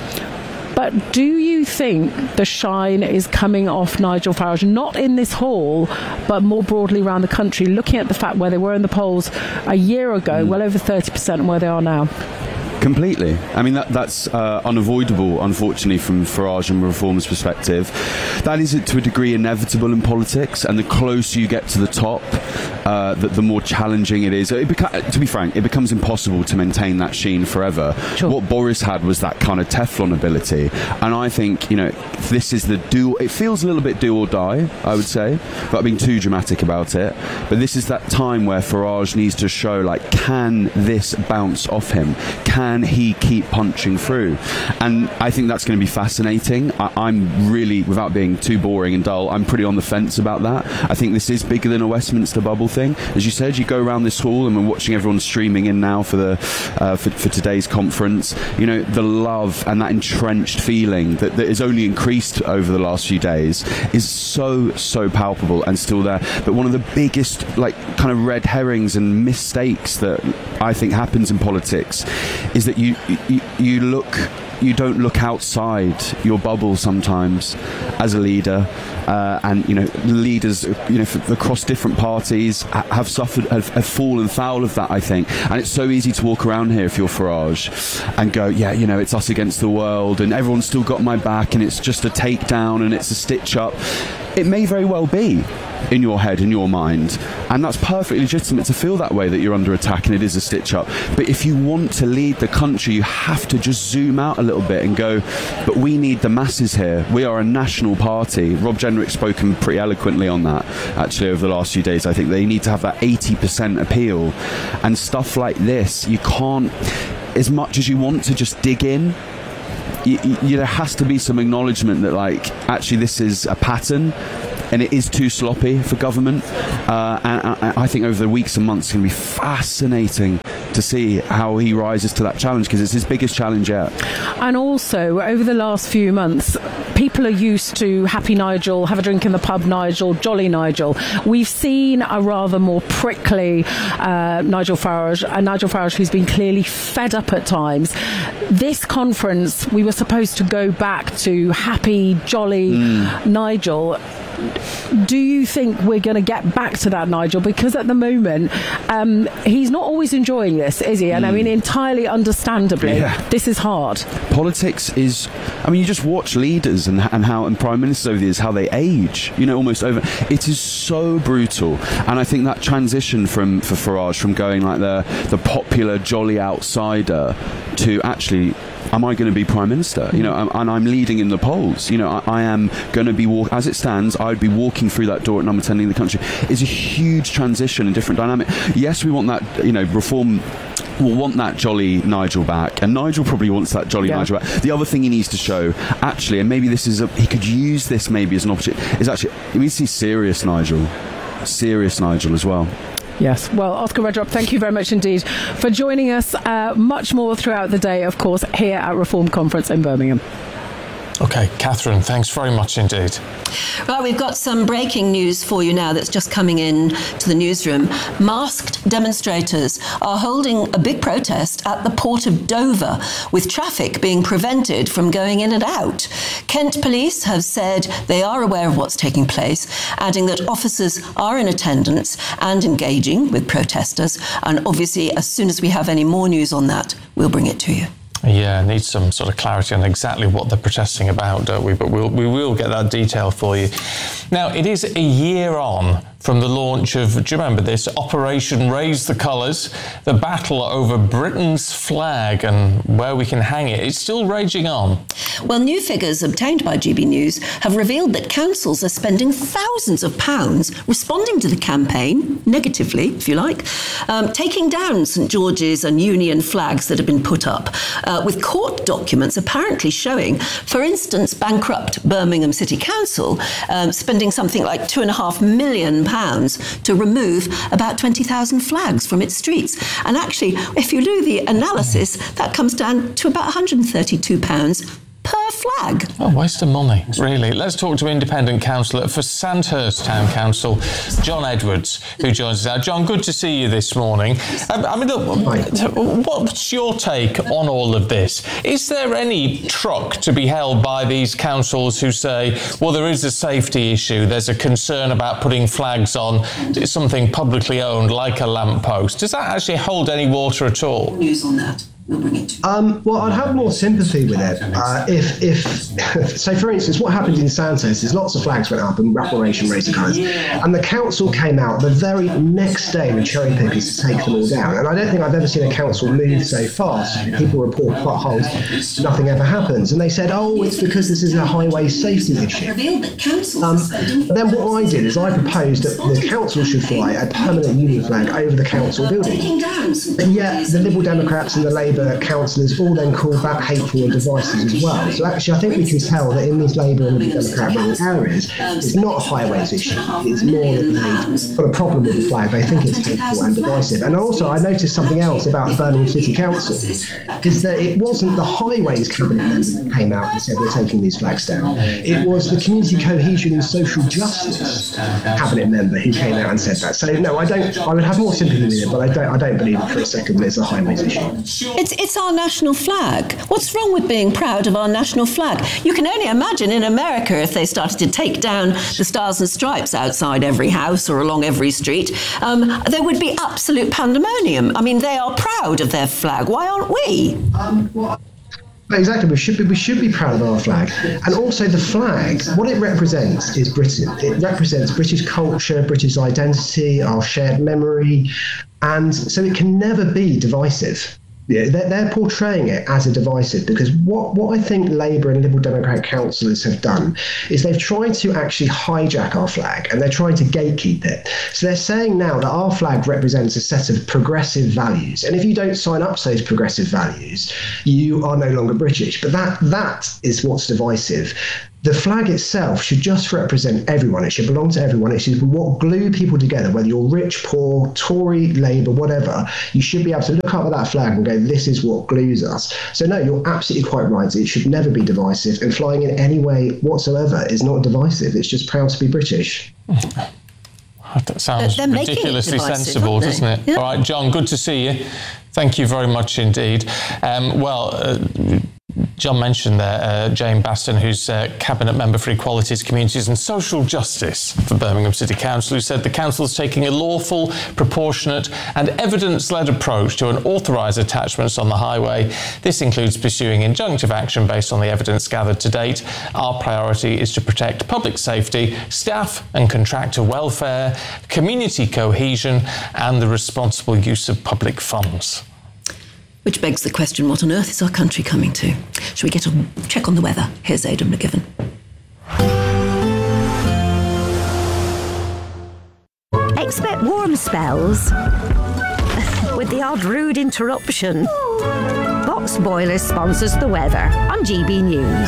But do you think the shine is coming off Nigel Farage, not in this hall, but more broadly around the country, looking at the fact where they were in the polls a year ago, mm. well over thirty percent, and where they are now? Completely. I mean, that, that's uh, unavoidable, unfortunately, from Farage and Reform's perspective. That is, to a degree, inevitable in politics, and the closer you get to the top, uh, the, the more challenging it is. It beca- to be frank, it becomes impossible to maintain that sheen forever. Sure. What Boris had was that kind of Teflon ability, and I think, you know, this is the do. It feels a little bit do or die, I would say, without being too dramatic about it. But this is that time where Farage needs to show, like, can this bounce off him? Can he keep punching through? And I think that's going to be fascinating. I, I'm really, without being too boring and dull, I'm pretty on the fence about that. I think this is bigger than a Westminster bubble thing. As you said, you go around this hall and we're watching everyone streaming in now for the uh, for, for today's conference. You know, the love and that entrenched feeling that, that is only increased over the last few days is so, so palpable and still there. But one of the biggest, like, kind of red herrings and mistakes that I think happens in politics is that you, you you look you don't look outside your bubble sometimes as a leader, uh, and you know leaders you know f- across different parties ha- have suffered have, have fallen foul of that, I think. And it's so easy to walk around here if you're Farage and go, yeah, you know, it's us against the world and everyone's still got my back and it's just a takedown and it's a stitch up. it may very well be in your head, in your mind, and that's perfectly legitimate to feel that way, that you're under attack and it is a stitch up. But if you want to lead the country, you have to just zoom out a little bit and go, but we need the masses here. We are a national party. Rob Jenrick's spoken pretty eloquently on that, actually, over the last few days. I think they need to have that eighty percent appeal, and stuff like this, you can't, as much as you want to just dig in, you, you, there has to be some acknowledgement that, like, actually this is a pattern and it is too sloppy for government. Uh, and I think over the weeks and months it's going to be fascinating to see how he rises to that challenge, because it's his biggest challenge yet. And also, over the last few months, people are used to Happy Nigel, have a drink in the pub Nigel, Jolly Nigel. We've seen a rather more prickly uh, Nigel Farage, a Nigel Farage who's been clearly fed up at times. This conference, we were supposed to go back to happy, jolly mm. Nigel. Do you think we're going to get back to that, Nigel? Because at the moment, um, he's not always enjoying this, is he? And mm. I mean, entirely understandably, yeah. This is hard. Politics is, I mean, you just watch leaders and, and how, and prime ministers over the years, how they age, you know, almost over. It is so brutal. And I think that transition from, for Farage, from going like the, the popular, jolly outsider to actually, am I going to be Prime Minister? You know, and I'm leading in the polls. You know, I, I am going to be, walk, as it stands, I'd be walking through that door at number ten in the country. It's a huge transition and different dynamic. Yes, we want that, you know, reform will want that jolly Nigel back, and Nigel probably wants that jolly yeah. Nigel back. The other thing he needs to show, actually, and maybe this is, a, he could use this maybe as an opportunity, is actually, he needs to see serious Nigel. Serious Nigel as well. Yes. Well, Oscar Redrup, thank you very much indeed for joining us. Uh, much more throughout the day, of course, here at Reform Conference in Birmingham. OK, Catherine, thanks very much indeed. Right, we've got some breaking news for you now that's just coming in to the newsroom. Masked demonstrators are holding a big protest at the port of Dover, with traffic being prevented from going in and out. Kent Police have said they are aware of what's taking place, adding that officers are in attendance and engaging with protesters. And obviously, as soon as we have any more news on that, we'll bring it to you. Yeah, need some sort of clarity on exactly what they're protesting about, don't we? But we'll, we will get that detail for you. Now, it is a year on from the launch of, do you remember this, Operation Raise the Colours, the battle over Britain's flag and where we can hang it. It's still raging on. Well, new figures obtained by G B News have revealed that councils are spending thousands of pounds responding to the campaign, negatively, if you like, um, taking down St George's and Union flags that have been put up, uh, with court documents apparently showing, for instance, bankrupt Birmingham City Council um, spending something like two and a half million pounds pounds to remove about twenty thousand flags from its streets. And actually, if you do the analysis, that comes down to about one hundred thirty-two pounds per flag. Oh, waste of money, really. Let's talk to independent councillor for Sandhurst Town Council, John Edwards, who joins us now. John, good to see you this morning. Um, I mean, look, what's your take on all of this? Is there any truck to be held by these councils who say, well, there is a safety issue, there's a concern about putting flags on something publicly owned like a lamppost? Does that actually hold any water at all? News on that. We'll bring it to you. Um, well, I'd have more sympathy with it. Uh, if, if, so for instance, what happened in Sandhurst is lots of flags went up and Operation Raise the Colours, and the council came out the very next day with cherry pickers to take them all down. And I don't think I've ever seen a council move so fast. People report potholes, nothing ever happens. And they said, oh, it's because this is a highway safety issue. Um, then what I did is I proposed that the council should fly a permanent Union flag over the council building. And yet the Liberal Democrats and the Labour councillors all then called that hateful and divisive as well. So actually I think we can tell that in these Labour and Democrat run areas, it's not a highways issue. It's more that they've got a problem with the flag. They think it's hateful and divisive. And also I noticed something else about Birmingham City Council, is that it wasn't the highways cabinet members that came out and said we're taking these flags down. It was the Community Cohesion and Social Justice cabinet member who came out and said that. So no, I don't. I would have more sympathy with it, but I don't. I don't believe for a second that it's a highways issue. It's, it's our national flag. What's wrong with being proud of our national flag? You can only imagine in America if they started to take down the stars and stripes outside every house or along every street, um, there would be absolute pandemonium. I mean, they are proud of their flag. Why aren't we? Um, well, Exactly, we should be we should be proud of our flag, and also the flag. What it represents is Britain. It represents British culture, British identity, our shared memory, and so it can never be divisive. Yeah, they're, they're portraying it as a divisive because what, what I think Labour and Liberal Democrat councillors have done is they've tried to actually hijack our flag and they're trying to gatekeep it. So they're saying now that our flag represents a set of progressive values, and if you don't sign up to those progressive values, you are no longer British. But that that is what's divisive. The flag itself should just represent everyone. It should belong to everyone. It should be what glue people together, whether you're rich, poor, Tory, Labour, whatever. You should be able to look up at that flag and go, this is what glues us. So no, you're absolutely quite right. It should never be divisive, and flying in any way whatsoever is not divisive. It's just proud to be British. That sounds They're making it ridiculously divisive, sensible, aren't they? doesn't it? Yeah. All right, John, good to see you. Thank you very much indeed. Um, well, uh, John mentioned there uh, Jane Baston, who's uh, Cabinet Member for Equalities, Communities and Social Justice for Birmingham City Council, who said the council is taking a lawful, proportionate and evidence-led approach to unauthorised attachments on the highway. This includes pursuing injunctive action based on the evidence gathered to date. Our priority is to protect public safety, staff and contractor welfare, community cohesion and the responsible use of public funds. Which begs the question, what on earth is our country coming to? Shall we get a check on the weather? Here's Aidan McGivern. Expect warm spells with the odd rude interruption. Box Boilers sponsors the weather on G B News.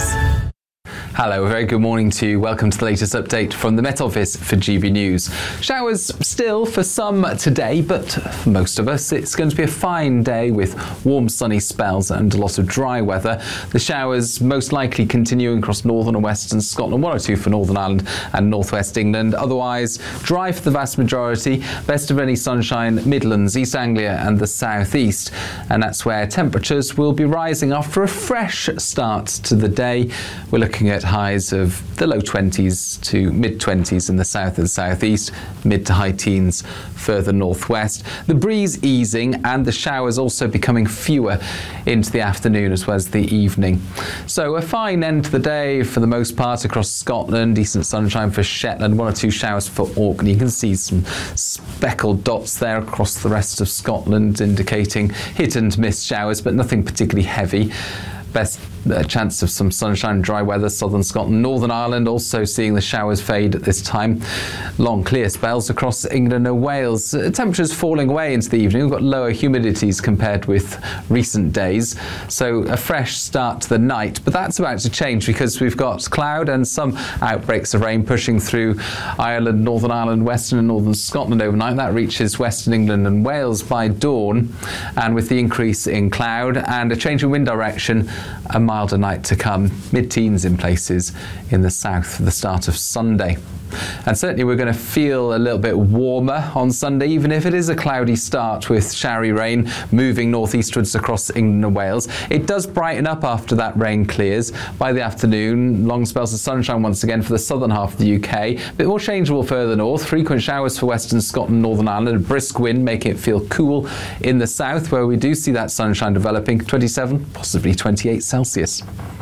Hello, a very good morning to you. Welcome to the latest update from the Met Office for G B News. Showers still for some today, but for most of us it's going to be a fine day with warm sunny spells and a lot of dry weather. The showers most likely continuing across northern and western Scotland, one or two for Northern Ireland and northwest England. Otherwise, dry for the vast majority, best of any sunshine, Midlands, East Anglia and the southeast. And that's where temperatures will be rising after a fresh start to the day. We're looking at highs of the low twenties to mid twenties in the south and southeast, mid to high teens further northwest. The breeze easing and the showers also becoming fewer into the afternoon as well as the evening. So a fine end to the day for the most part across Scotland, decent sunshine for Shetland, one or two showers for Orkney. You can see some speckled dots there across the rest of Scotland indicating hit and miss showers, but nothing particularly heavy. Best uh, chance of some sunshine, dry weather, southern Scotland, Northern Ireland also seeing the showers fade at this time. Long clear spells across England and Wales. Uh, temperatures falling away into the evening. We've got lower humidities compared with recent days. So a fresh start to the night, but that's about to change because we've got cloud and some outbreaks of rain pushing through Ireland, Northern Ireland, Western and Northern Scotland overnight. That reaches Western England and Wales by dawn. And with the increase in cloud and a change in wind direction, a milder night to come, mid-teens in places in the south for the start of Sunday. And certainly we're going to feel a little bit warmer on Sunday, even if it is a cloudy start with showery rain moving northeastwards across England and Wales. It does brighten up after that rain clears. By the afternoon, long spells of sunshine once again for the southern half of the U K. A bit more changeable further north. Frequent showers for western Scotland, Northern Ireland. A brisk wind making it feel cool in the south, where we do see that sunshine developing. twenty-seven, possibly twenty-eight Celsius.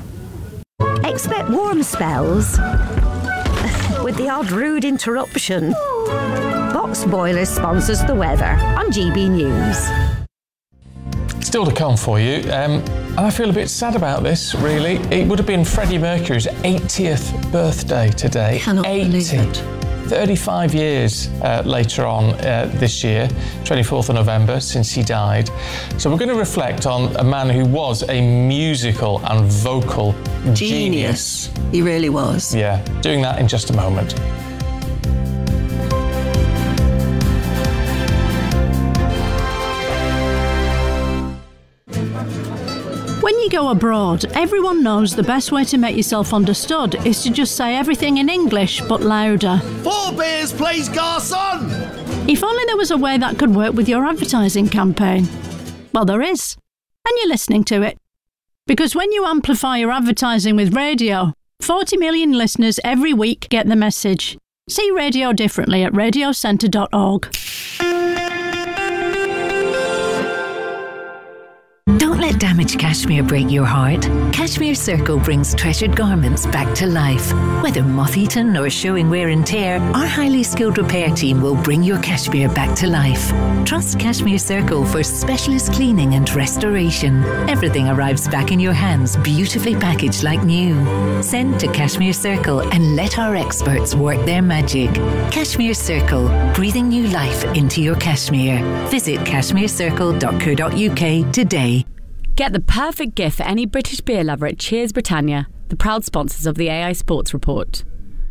Expect warm spells with the odd rude interruption. Box Boilers sponsors the weather on G B News. Still to come for you, um, and I feel a bit sad about this, really. It would have been Freddie Mercury's eightieth birthday today. Cannot eighty. believe it. thirty-five years uh, later on uh, this year, twenty-fourth of November, since he died. So we're going to reflect on a man who was a musical and vocal genius. Genius. He really was. Yeah, doing that in just a moment. When you go abroad, everyone knows the best way to make yourself understood is to just say everything in English, but louder. Four beers, please, garçon! If only there was a way that could work with your advertising campaign. Well, there is. And you're listening to it. Because when you amplify your advertising with radio, forty million listeners every week get the message. See radio differently at radio centre dot org. Don't Don't let damaged cashmere break your heart. Cashmere Circle brings treasured garments back to life. Whether moth-eaten or showing wear and tear, our highly skilled repair team will bring your cashmere back to life. Trust Cashmere Circle for specialist cleaning and restoration. Everything arrives back in your hands, beautifully packaged like new. Send to Cashmere Circle and let our experts work their magic. Cashmere Circle, breathing new life into your cashmere. Visit cashmere circle dot co dot uk today. Get the perfect gift for any British beer lover at Cheers Britannia, the proud sponsors of the A I Sports Report.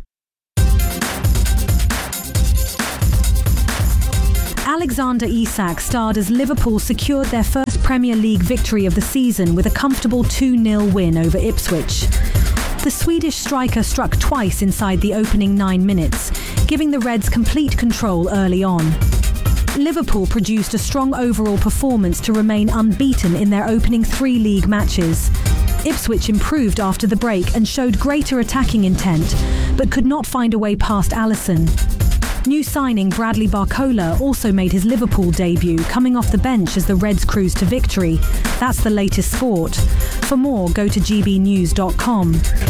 Alexander Isak starred as Liverpool secured their first Premier League victory of the season with a comfortable two nil win over Ipswich. The Swedish striker struck twice inside the opening nine minutes, giving the Reds complete control early on. Liverpool produced a strong overall performance to remain unbeaten in their opening three league matches. Ipswich improved after the break and showed greater attacking intent, but could not find a way past Alisson. New signing Bradley Barcola also made his Liverpool debut, coming off the bench as the Reds cruised to victory. That's the latest sport. For more, go to g b news dot com.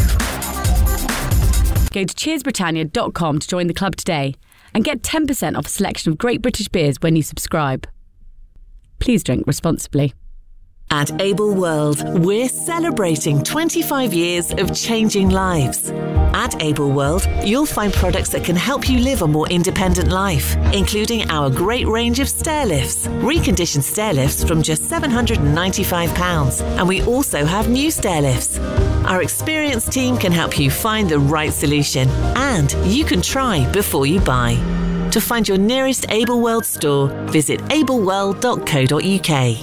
Go to cheers britannia dot com to join the club today and get ten percent off a selection of great British beers when you subscribe. Please drink responsibly. At Able World, we're celebrating twenty-five years of changing lives. At Able World, you'll find products that can help you live a more independent life, including our great range of stair lifts, reconditioned stair lifts from just seven hundred ninety-five pounds, and we also have new stair lifts. Our experienced team can help you find the right solution, and you can try before you buy. To find your nearest Able World store, visit able world dot co dot uk.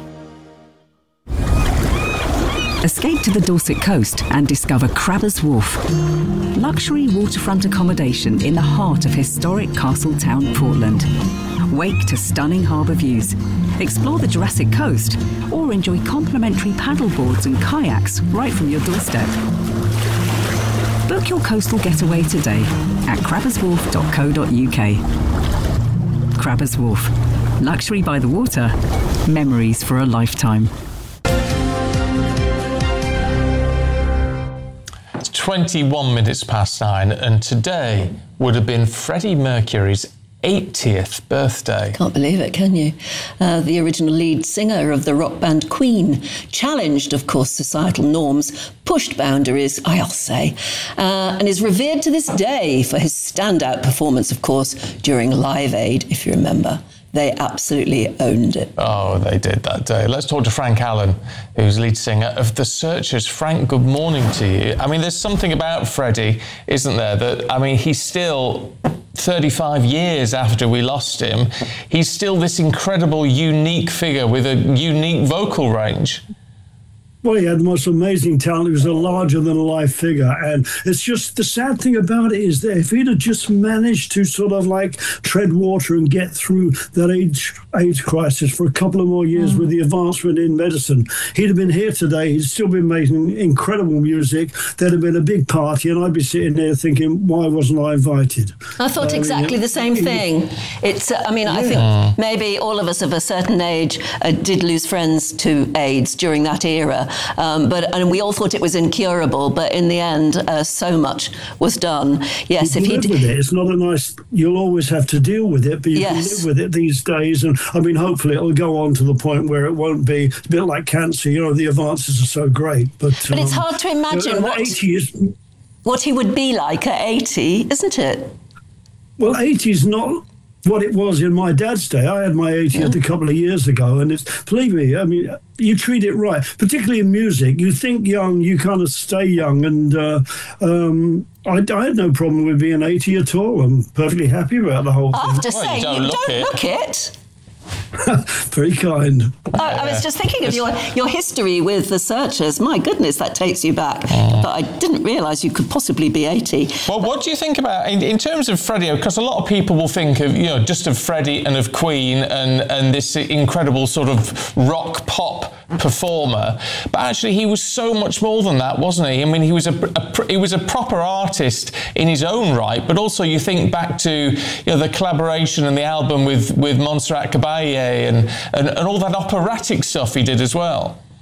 Escape to the Dorset coast and discover Crabbers Wharf. Luxury waterfront accommodation in the heart of historic Castletown, Portland. Wake to stunning harbour views. Explore the Jurassic Coast or enjoy complimentary paddle boards and kayaks right from your doorstep. Book your coastal getaway today at crabbers wharf dot co dot uk. Crabbers Wharf. Luxury by the water. Memories for a lifetime. twenty-one minutes past nine, and today would have been Freddie Mercury's eightieth birthday. Can't believe it, can you? Uh, the original lead singer of the rock band Queen challenged, of course, societal norms, pushed boundaries, I'll say, uh, and is revered to this day for his standout performance, of course, during Live Aid, if you remember. They absolutely owned it. Oh, they did that day. Let's talk to Frank Allen, who's lead singer of The Searchers. Frank, good morning to you. I mean, there's something about Freddie, isn't there, that, I mean, he's still thirty-five years after we lost him. He's still this incredible, unique figure with a unique vocal range. Well, he had the most amazing talent. He was a larger-than-life figure. And it's just, the sad thing about it is that if he'd have just managed to sort of like tread water and get through that AIDS, AIDS crisis for a couple of more years mm. with the advancement in medicine, he'd have been here today. He'd still been making incredible music. There'd have been a big party, and I'd be sitting there thinking, why wasn't I invited? I thought uh, exactly the same thing. It's, uh, I mean, yeah. I think maybe all of us of a certain age uh, did lose friends to AIDS during that era. Um, but and we all thought it was incurable, but in the end, uh, so much was done. Yes, you if he live with it, it's not a nice. You'll always have to deal with it, but you yes. can live with it these days. And I mean, hopefully, it'll go on to the point where it won't be. It's a bit like cancer. You know, the advances are so great, but but um, it's hard to imagine you know, what eighty is, what he would be like at eighty, isn't it? Well, eighty is not what it was in my dad's day. I had my eightieth yeah. a couple of years ago, and it's, believe me, I mean, you treat it right, particularly in music. You think young, you kind of stay young, and uh, um, I, I had no problem with being eighty at all. I'm perfectly happy about the whole thing. I have to well, say, you don't, you look, don't it. look it. Very kind. Uh, I was just thinking of your, your history with The Searchers. My goodness, that takes you back. Mm. But I didn't realise you could possibly be eighty. Well, what do you think about, in, in terms of Freddie, because a lot of people will think of, you know, just of Freddie and of Queen and, and this incredible sort of rock pop performer, but actually he was so much more than that, wasn't he? I mean, he was a, a he was a proper artist in his own right, but also you think back to, you know, the collaboration and the album with with Montserrat Caballé and, and and all that operatic stuff he did as well.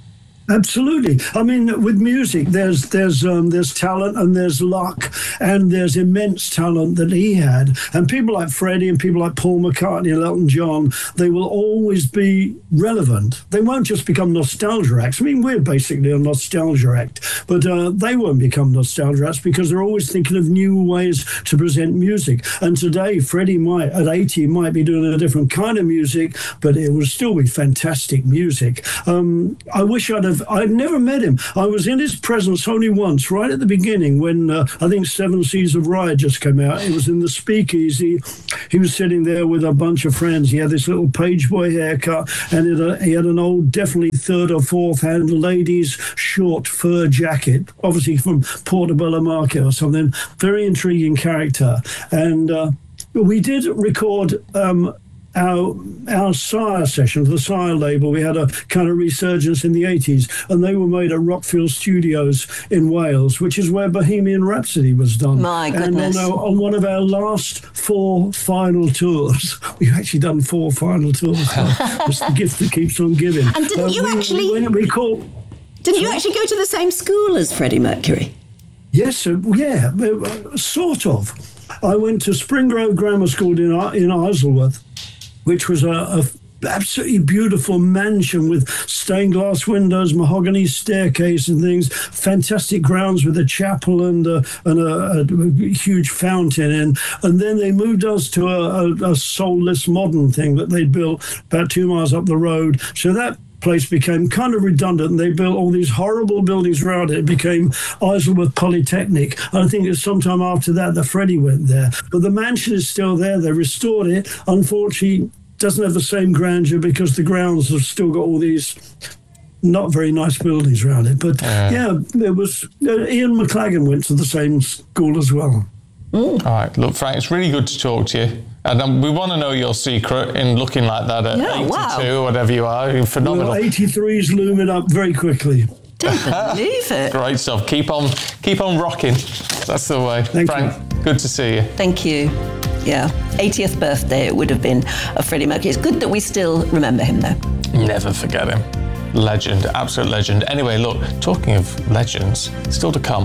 Absolutely. I mean, with music, there's there's um, there's talent and there's luck and there's immense talent that he had. And people like Freddie and people like Paul McCartney and Elton John, they will always be relevant. They won't just become nostalgia acts. I mean, we're basically a nostalgia act, but uh, they won't become nostalgia acts because they're always thinking of new ways to present music. And today, Freddie might, at eighty, might be doing a different kind of music, but it will still be fantastic music. Um, I wish I'd have, I'd never met him. I was in his presence only once, right at the beginning, when uh, I think Seven Seas of Rye just came out. It was in the Speakeasy. He was sitting there with a bunch of friends. He had this little page boy haircut, and it, uh, he had an old, definitely third or fourth hand ladies' short fur jacket, obviously from Portobello Market or something. Very intriguing character. And uh, we did record um, our our Sire sessions, the Sire label. We had a kind of resurgence in the eighties, and they were made at Rockfield Studios in Wales, which is where Bohemian Rhapsody was done. My goodness. And on, our, on one of our last four final tours, we've actually done four final tours. It's the gift that keeps on giving. And didn't uh, you we, actually... We, we call, didn't you actually go to the same school as Freddie Mercury? Yes, uh, yeah, uh, sort of. I went to Springrove Grammar School in in Isleworth, which was a, a absolutely beautiful mansion with stained glass windows, mahogany staircase and things, fantastic grounds with a chapel and a, and a, a huge fountain. And, and then they moved us to a, a, a soulless modern thing that they built about two miles up the road. So that place became kind of redundant, and they built all these horrible buildings around it. It became Isleworth Polytechnic. And I think it's sometime after that that Freddie went there. But the mansion is still there. They restored it. Unfortunately, doesn't have the same grandeur because the grounds have still got all these not very nice buildings around it. But uh, yeah, there was uh, Ian McLagan went to the same school as well. All right, look, Frank, it's really good to talk to you. And um, we want to know your secret in looking like that at yeah, eighty-two wow. or whatever you are. You're phenomenal. Well, eighty-three's looming up very quickly. Don't believe it. Great stuff. Keep on, keep on rocking. That's the way. Thank Frank, you. Good to see you. Thank you. Yeah, eightieth birthday it would have been of Freddie Mercury. It's good that we still remember him, though. Never forget him. Legend, absolute legend. Anyway, look, talking of legends, still to come.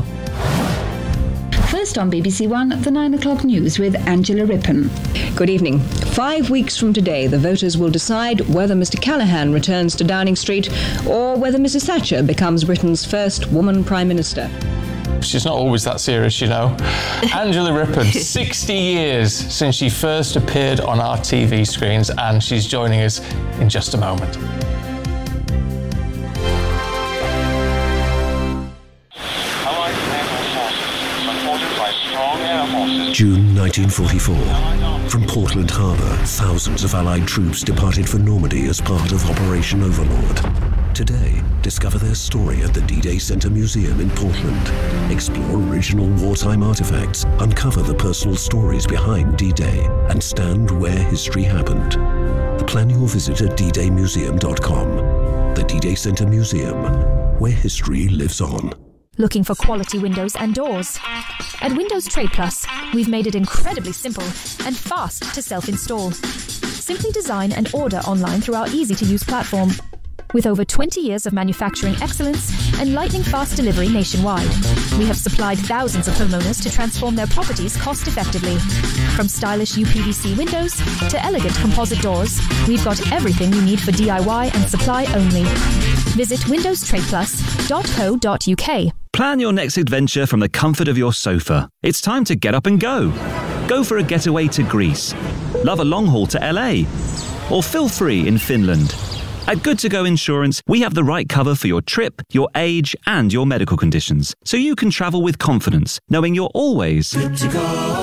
First on B B C One, the nine o'clock news with Angela Rippon. Good evening. Five weeks from today, the voters will decide whether Mister Callaghan returns to Downing Street or whether Missus Thatcher becomes Britain's first woman Prime Minister. She's not always that serious, you know. Angela Rippon, sixty years since she first appeared on our T V screens, and she's joining us in just a moment. June nineteen forty-four. From Portland Harbour, thousands of Allied troops departed for Normandy as part of Operation Overlord. Today, discover their story at the D-Day Center Museum in Portland. Explore original wartime artifacts, uncover the personal stories behind D-Day, and stand where history happened. Plan your visit at d day museum dot com. The D-Day Center Museum, where history lives on. Looking for quality windows and doors? At Windows Trade Plus, we've made it incredibly simple and fast to self-install. Simply design and order online through our easy-to-use platform. With over twenty years of manufacturing excellence and lightning-fast delivery nationwide, we have supplied thousands of homeowners to transform their properties cost-effectively. From stylish U P V C windows to elegant composite doors, we've got everything you need for D I Y and supply only. Visit windows trade plus dot co dot u k. Plan your next adventure from the comfort of your sofa. It's time to get up and go. Go for a getaway to Greece. Love a long haul to L A. Or feel free in Finland. At Good To Go Insurance, we have the right cover for your trip, your age, and your medical conditions, so you can travel with confidence, knowing you're always good to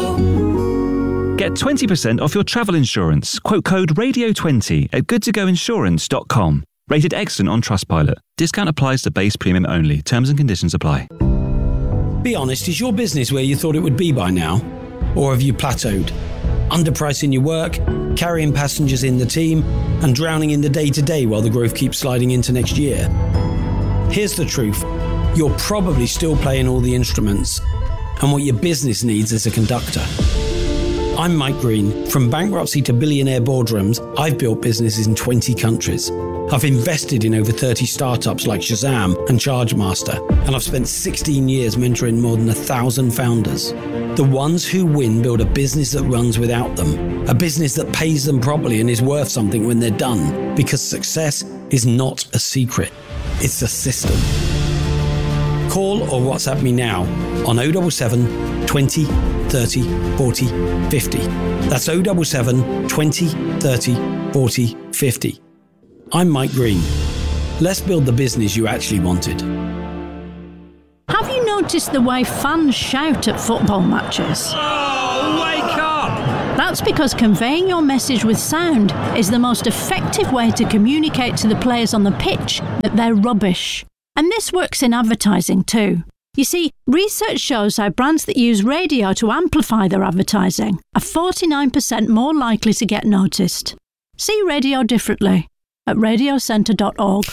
go. Get twenty percent off your travel insurance. Quote code radio twenty at good to go insurance dot com. Rated excellent on Trustpilot. Discount applies to base premium only. Terms and conditions apply. Be honest, is your business where you thought it would be by now? Or have you plateaued? Underpricing your work, carrying passengers in the team, and drowning in the day-to-day while the growth keeps sliding into next year? Here's the truth. You're probably still playing all the instruments, and what your business needs is a conductor. I'm Mike Green. From bankruptcy to billionaire boardrooms, I've built businesses in twenty countries. I've invested in over thirty startups like Shazam and Chargemaster, and I've spent sixteen years mentoring more than a thousand founders. The ones who win build a business that runs without them, a business that pays them properly and is worth something when they're done, because success is not a secret, it's a system. Call or WhatsApp me now on oh seven seven, twenty, thirty, forty, fifty. That's oh seven seven, twenty, thirty, forty, fifty. I'm Mike Green. Let's build the business you actually wanted. Have you noticed the way fans shout at football matches? Oh, wake up! That's because conveying your message with sound is the most effective way to communicate to the players on the pitch that they're rubbish. And this works in advertising too. You see, research shows how brands that use radio to amplify their advertising are forty-nine percent more likely to get noticed. See radio differently at radio centre dot org.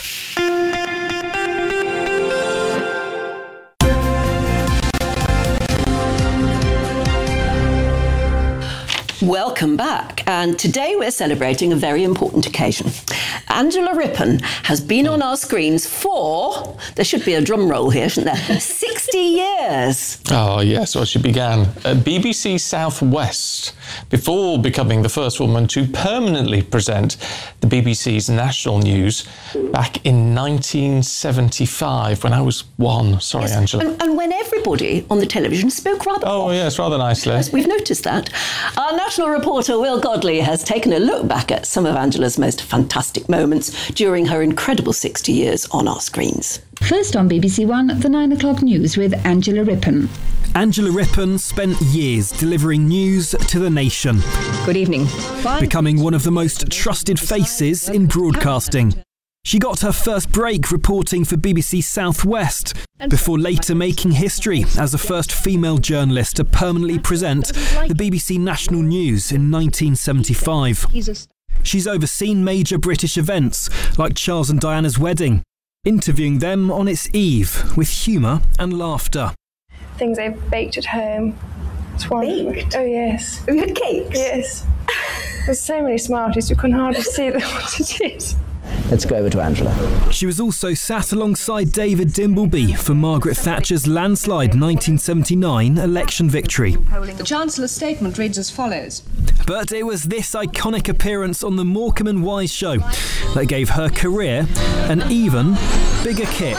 Welcome back, and today we're celebrating a very important occasion. Angela Rippon has been on our screens for, there should be a drum roll here, shouldn't there, sixty years. Oh, yes, well, she began at B B C South West before becoming the first woman to permanently present the B B C's national news back in nineteen seventy-five, when I was one. Sorry, Yes, Angela. And, and when everybody on the television spoke rather Oh, yes, rather nicely. Yes, we've noticed that. Our national reporter Will Godley has taken a look back at some of Angela's most fantastic moments during her incredible sixty years on our screens. First on B B C One, the nine o'clock news with Angela Rippon. Angela Rippon spent years delivering news to the nation. Good evening. Becoming one of the most trusted faces in broadcasting. She got her first break reporting for B B C South West, before later making history as the first female journalist to permanently present the B B C National News in nineteen seventy-five. She's overseen major British events like Charles and Diana's wedding, interviewing them on its eve with humour and laughter. Things I've baked at home. It's wonderful. Baked? Oh, yes. Have you had cakes? Yes. There's so many Smarties, you can hardly see them what it is. Let's go over to Angela. She was also sat alongside David Dimbleby for Margaret Thatcher's landslide nineteen seventy-nine election victory. The Chancellor's statement reads as follows. But it was this iconic appearance on the Morecambe and Wise show that gave her career an even bigger kick.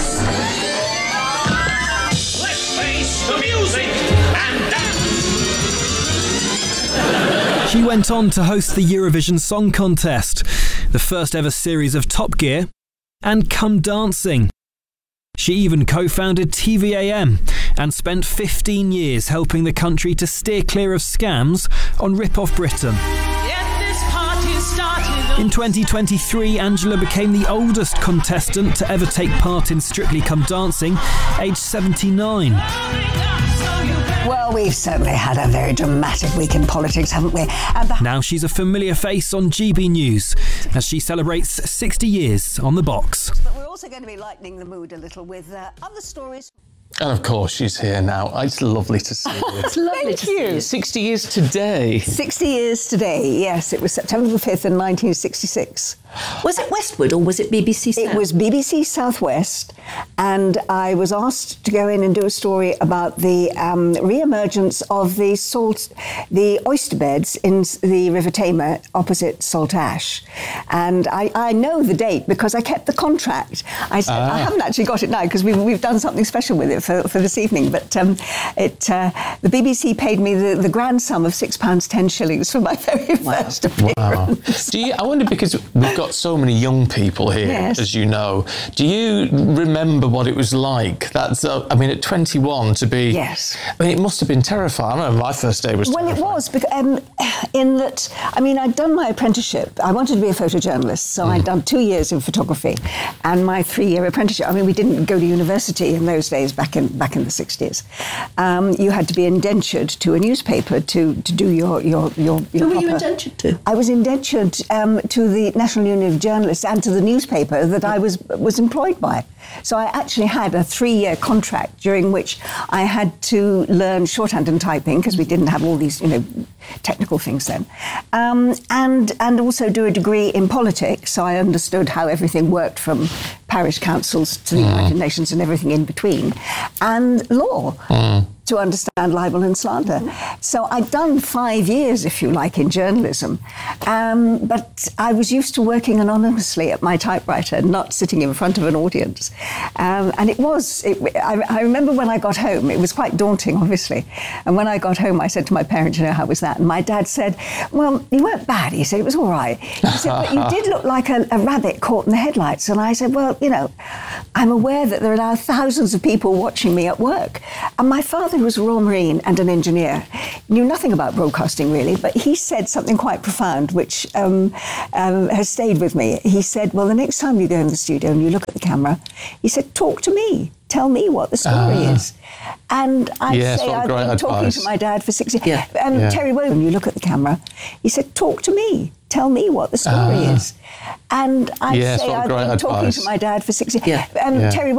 Let's face the music and dance! She went on to host the Eurovision Song Contest, the first ever series of Top Gear, and Come Dancing. She even co-founded T V A M and spent fifteen years helping the country to steer clear of scams on Rip Off Britain. In twenty twenty-three, Angela became the oldest contestant to ever take part in Strictly Come Dancing, aged seventy-nine. Well, we've certainly had a very dramatic week in politics, haven't we? And the- Now she's a familiar face on G B News as she celebrates sixty years on the box. But we're also going to be lightening the mood a little with uh, other stories. And of course, she's here now. It's lovely to see you. It's lovely Thank to see you. you. sixty years today. sixty years today, yes. It was September the fifth in nineteen sixty-six. Was it Westwood or was it B B C South? It was B B C South West, and I was asked to go in and do a story about the um, re-emergence of the salt, the oyster beds in the River Tamar opposite Salt Ash. And I, I know the date because I kept the contract. I, said, Ah. I haven't actually got it now because we've, we've done something special with it for, for this evening, but um, it uh, the B B C paid me the, the grand sum of six pounds ten shillings for my very first appearance. Wow. Do you, I wonder, because we've got so many young people here, Yes. as you know, do you remember what it was like? That's, uh, I mean, at twenty-one to be... Yes. I mean, it must have been terrifying. I remember my first day was Well, terrifying. it was, because, um, in that, I mean, I'd done my apprenticeship. I wanted to be a photojournalist, so I'd done two years in photography and my three-year apprenticeship. I mean, we didn't go to university in those days back in back in the sixties. Um, you had to be indentured to a newspaper to, to do your your your. your Who were you proper- indentured to? I was indentured um, to the National Union of Journalists and to the newspaper that I was was employed by. So I actually had a three-year contract during which I had to learn shorthand and typing because we didn't have all these, you know, technical things then, um, and and also do a degree in politics. So I understood how everything worked from parish councils to the Mm. United Nations and everything in between, and law. Mm. To understand libel and slander. So I'd done five years, if you like, in journalism, um, but I was used to working anonymously at my typewriter, not sitting in front of an audience. Um, and it was, it, I, I remember when I got home, it was quite daunting, obviously. And when I got home, I said to my parents, you know, how was that? And my dad said, well, you weren't bad. He said, it was all right. He said, but you did look like a, a rabbit caught in the headlights. And I said, well, you know, I'm aware that there are now thousands of people watching me at work. And my father was a Royal Marine and an engineer, knew nothing about broadcasting really, but he said something quite profound which um, um, has stayed with me. He said, well, the next time you go in the studio and you look at the camera, he said, talk to me. Tell me what the story Ah. is. And I Yes, say what I've great been talking advice. to my dad for six years. Yeah. Um, Yeah. Terry Wogan, when you look at the camera, he said, talk to me. Tell me what the story Ah. is. And I Yes, say what I've great been talking advice. to my dad for six years. Yeah. Um, Yeah. Terry